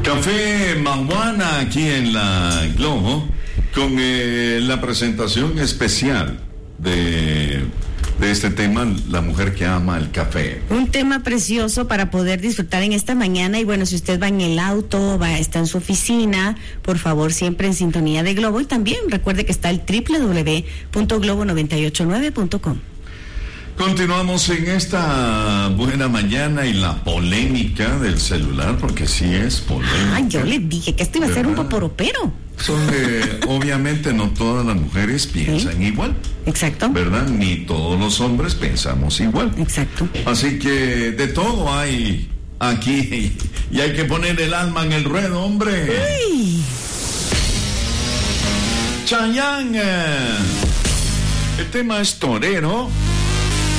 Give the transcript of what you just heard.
Café Mahuana aquí en la Globo con la presentación especial de este tema, la mujer que ama el café. Un tema precioso para poder disfrutar en esta mañana. Y bueno, si usted va en el auto, está en su oficina, por favor, siempre en sintonía de Globo. Y también recuerde que está el www.globo989.com. Continuamos en esta buena mañana y la polémica del celular, porque sí es polémica. Yo le dije que esto iba a ser un poporopero. Obviamente no todas las mujeres piensan igual. Exacto. ¿Verdad? Ni todos los hombres pensamos igual. Exacto. Así que de todo hay aquí y hay que poner el alma en el ruedo, hombre. Uy. Chayanne. El tema es torero.